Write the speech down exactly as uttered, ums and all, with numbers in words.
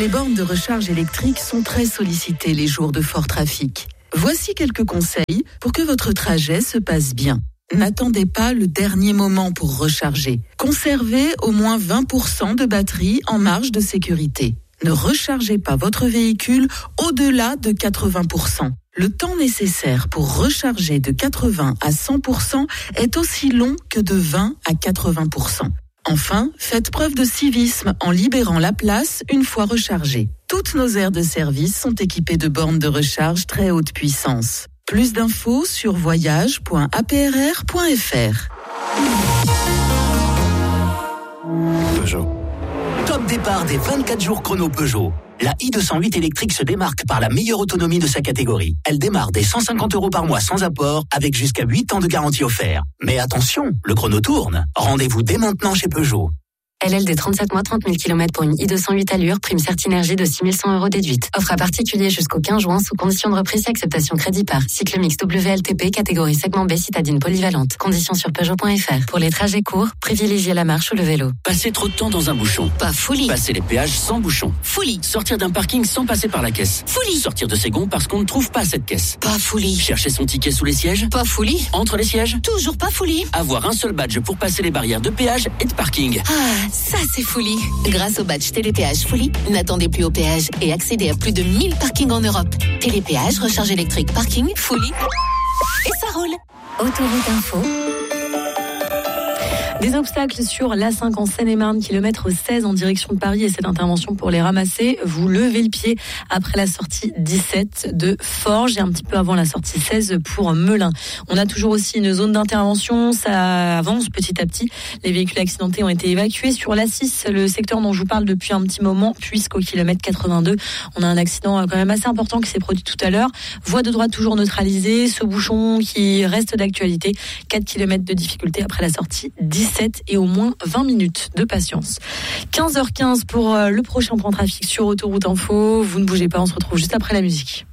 Les bornes de recharge électrique sont très sollicitées les jours de fort trafic. Voici quelques conseils pour que votre trajet se passe bien. N'attendez pas le dernier moment pour recharger. Conservez au moins vingt pour cent de batterie en marge de sécurité. Ne rechargez pas votre véhicule au-delà de quatre-vingts pour cent. Le temps nécessaire pour recharger de quatre-vingts à cent pour cent est aussi long que de vingt à quatre-vingts pour cent. Enfin, faites preuve de civisme en libérant la place une fois rechargée. Toutes nos aires de service sont équipées de bornes de recharge très haute puissance. Plus d'infos sur voyage point a p r r point f r. Peugeot. Top départ des vingt-quatre jours chrono Peugeot. La i deux cent huit électrique se démarque par la meilleure autonomie de sa catégorie. Elle démarre dès cent cinquante euros par mois sans apport, avec jusqu'à huit ans de garantie offerte. Mais attention, le chrono tourne. Rendez-vous dès maintenant chez Peugeot. L L D trente-sept mois, trente mille kilomètres pour une i deux cent huit allure, prime Certinergie de six mille cent euros déduite. Offre à particulier jusqu'au quinze juin sous condition de reprise et acceptation crédit par. Cycle mix W L T P, catégorie segment B, citadine polyvalente. Conditions sur Peugeot point f r. Pour les trajets courts, privilégiez la marche ou le vélo. Passer trop de temps dans un bouchon. Pas folie. Passer les péages sans bouchon. Folie. Sortir d'un parking sans passer par la caisse. Folie. Sortir de ses gonds parce qu'on ne trouve pas cette caisse. Pas folie. Chercher son ticket sous les sièges. Pas folie. Entre les sièges. Toujours pas folie. Avoir un seul badge pour passer les barrières de péage et de parking. Ah, ça c'est folie. Grâce au badge Télépéage Folie, n'attendez plus au péage et accédez à plus de mille parkings en Europe. Télépéage, recharge électrique, parking, Folie. Et ça roule. Autoroute Info. Des obstacles sur l'A cinq en Seine-et-Marne, kilomètre seize en direction de Paris, et cette intervention pour les ramasser. Vous levez le pied après la sortie dix-sept de Forges et un petit peu avant la sortie seize pour Melun. On a toujours aussi une zone d'intervention, ça avance petit à petit. Les véhicules accidentés ont été évacués sur l'A six, le secteur dont je vous parle depuis un petit moment, puisqu'au kilomètre quatre-vingt-deux, on a un accident quand même assez important qui s'est produit tout à l'heure. Voie de droite toujours neutralisée, ce bouchon qui reste d'actualité, quatre kilomètres de difficulté après la sortie dix-sept et au moins vingt minutes de patience. quinze heures quinze pour le prochain point trafic sur Autoroute Info. Vous ne bougez pas, on se retrouve juste après la musique.